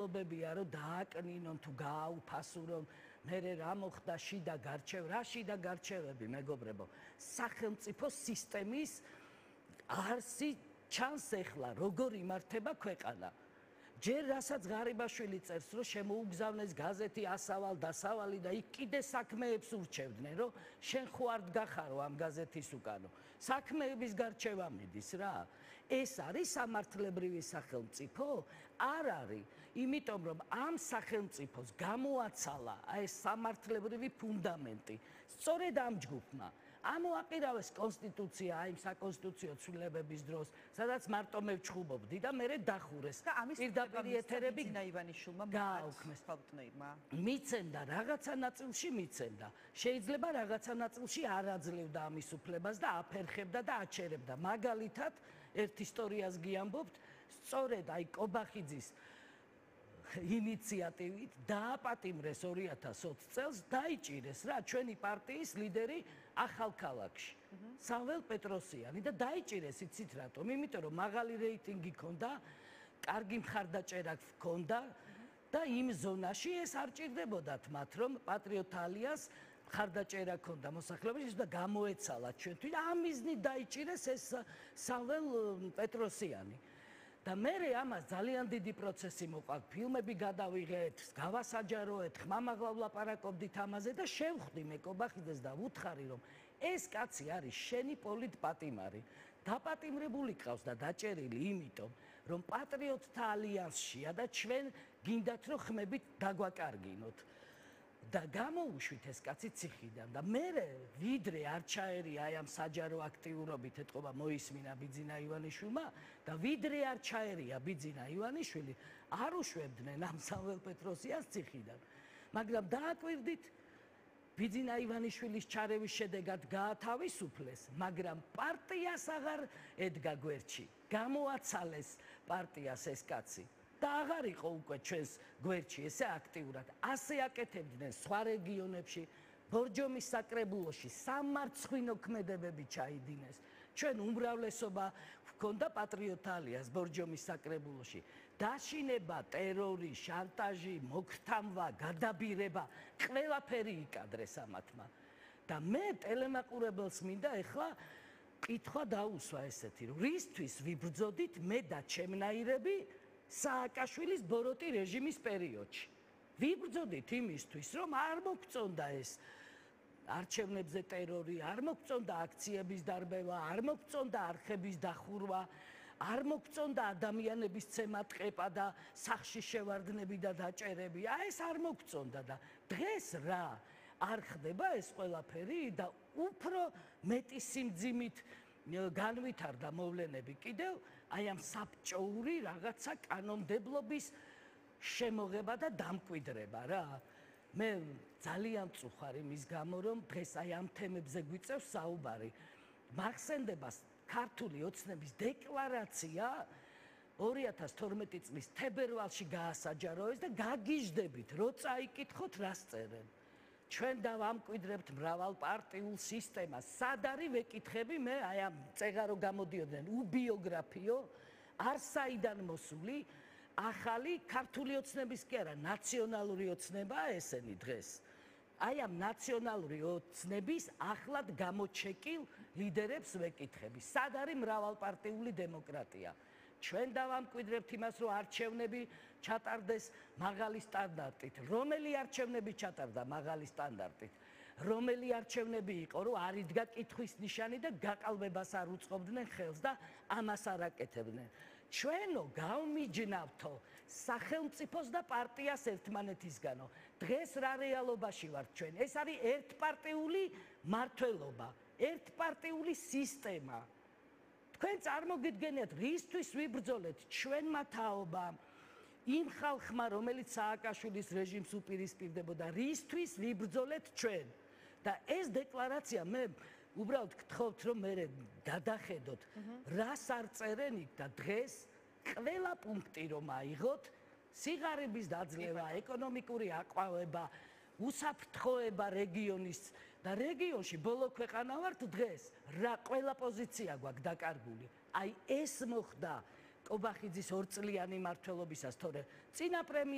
მცდელობებია რომ დააკნინონ თუ გააუფასურონ მე რა მოხდა შიდა გარჩევები მეგობრებო სახელმწიფო სისტემის არსი ჩანს ეხლა როგორ იმართება ქვეყანა ჯერ რასაც ღარიბაშვილი წერს რომ შემოუგზავნეს გაზეთი ასავალ დასავალი და იქ კიდე საქმეებს ურჩევდნენ რომ შენ ხო არ დგახარო ამ გაზეთის უკანო საქმეების გარჩევა მიდის რა ეს არის სამართლებრივი სახელმწიფო არ არის იმიტომ რომ ამ სახელმწიფოს გამოაცალა ეს სამართლებრივი ფუნდამენტი სწორედ ამ ჯგუფმა ამოაყირავეს კონსტიტუცია აი საკონსტიტუციო ცვლილებების დროს სადაც მარტო მე ვჩხუბობდი და მე დახურეს და ამის პირდაპირ ეთერები ნაივანიშვილმა გააუქმეს ფავტნეირმა მიცემდა რაღაცა ნაწილში მიცემდა შეიძლება რაღაცა ნაწილში არ აძლევდა ამის უფლებას და აფერხებდა და აჩერებდა მაგალითად ერთ ისტორიას გიამბობთ სწორედ აი კობახიძის ინიციატივით დააპატიმრეს 2020 წელს დაიჭირეს რა ჩვენი პარტიის ლიდერი ახალქალაქში საվել პეტროსიანი და დაიჭირეს იცით რატომ იმიტომ რომ მაღალი რეიტინგი ჰქონდა კარგი მხარდაჭერა ჰქონდა და იმ ზონაში ეს არ ჭირდებოდათ მათ რომ პატრიოტ ალიას მხარდაჭერა ჰქონდა მოსახლეობაში და გამოეცალა ჩვენთვის ამ მიზნით დაიჭირეს ეს საվել პეტროსიანი და მე ამას ძალიან დიდი პროცესი მოყავთ ფილმები გადავიღეთ გავასაჯაროეთ ხმამაღლა ვლაპარაკობდით ამაზე და შევხვდი მე კობახიძეს და ვუთხარი რომ ეს კაცი არის შენი პოლიტპატიმარი დაპატიმრებული ყავს და დაჭერილი იმიტომ რომ პატრიოტთა ალიანსშია და ჩვენ გინდათ რომ ხმებით დაგვაკარგინოთ და გამოუშვით ეს კაცი ციხიდან და მე ვიდრე არ ჩაერია აი ამ საჯარო აქტიურობით ეთყობა მოისმინა ბიძინა ივანიშვილმა და ვიდრე არ ჩაერია ბიძინა ივანიშვილი არ უშვებდნენ ამ სამվել პეტროსიანს ციხიდან მაგრამ დააკვირდით ბიძინა ივანიშვილის ჩარევის შედეგად გაათავისუფლეს მაგრამ პარტიას აღარ ედგა გვერდში გამოაცალეს პარტიას ეს კაცი და აღარ იყო უკვე ჩვენს გვერდში ესე აქტიურად ასე აკეთებდნენ სხვა რეგიონებში ბორჯომის საკრებულოში სამარცხვინო ქმედებები ჩაიდინეს ჩვენ უმრავლესობა ჰქონდა პატრიოტ ალიას ბორჯომის საკრებულოში დაშინება ტერორი შანტაჟი მოგრთამვა გადაბირება ყველაფერი იკადრეს ამათმა და მე ტელემაყურებელს მინდა ეხლა კითხვა დაუსვა ესეთი რომ რისთვის ვიბრძოდით მე და ჩემნაირები სააკაშვილის ბოროტი რეჟიმის პერიოდში. ვიბრძოდით იმისთვის, რომ არ მოგწონდა ეს არჩევნებზე ტერორი, არ მოგწონდა აქციების დარბევა, არ მოგწონდა არხების დახურვა, არ მოგწონდა ადამიანების ცემატყეპა და სახში შევარდნები და დაჭერები. აი ეს არ მოგწონდა და დღეს რა არ ხდება ეს ყველაფერი და უფრო მეტი სიმძიმით განვითარდა მოვლენები კიდევ აი ამ საბჭოური რაღაცა კანონმდებლობის შემოღება და დამკვიდრება რა მე ძალიან წუხარი მის გამო რომ დღეს აი ამ თემებზე გვიწევს საუბარი მახსენდება ქართული ოცნების დეკლარაცია 2012 წლის თებერვალში გაასაჯაროეს და გაგიჟდებით რო წაიკითხოთ რას წერენ ჩვენ დავამკვიდრებთ მრავალპარტიულ სისტემას. სად არის ვეკითხები მე აი ამ წეღარო გამოდიოდნენ უბიოგრაფიო არსაიდან მოსული ახალი ქართული ოცნების კი არა ნაციონალური ოცნებაა ესენი დღეს. აი ამ ნაციონალური ოცნების ახლად გამოჩეკილ ლიდერებს ვეკითხები. სად არის მრავალპარტიული დემოკრატია? ჩვენ დავამკვიდრებთ იმას, რომ არჩევნები ჩატარდეს მაღალი სტანდარტით. რომელი არჩევნები ჩატარდა მაღალი სტანდარტით? რომელი არჩევნები იყო, რომ არ იდგა კითხვის ნიშანი და გაყალბებას არ უწყობდნენ ხელს და ამას არ აკეთებდნენ. ჩვენო გავმიჯნავთო სახელმწიფოს და პარტიას ერთმანეთისგანო. დღეს რა რეალობაში ვართ ჩვენ? ეს არის ერთპარტიული მართლობა, ერთპარტიული სისტემა. თქვენ წარმოგიდგენიათ რისთვის ვიბრძოლეთ ჩვენმა თაობამ იმ ხალხმა რომელიც სააკაშვილის რეჟიმს უპირისპირდებოდა რისთვის ვიბრძოლეთ ჩვენ და ეს დეკლარაცია მე უბრალოდ გთხოვთ რომ მე გადახედოთ რას არ წერენ იქ და დღეს ყველა პუნქტი რომ აიღოთ სიღარიბის დაძლევა ეკონომიკური აყვავება უსაფრთხოება რეგიონის და რეგიონში ბოლო ქვეყანა ვართ დღეს რა ყველა პოზიცია გვაქვს დაკარგული აი ეს მოხდა კობახიძის ორწლიანი მმართველობისას თორე წინა პრემიერ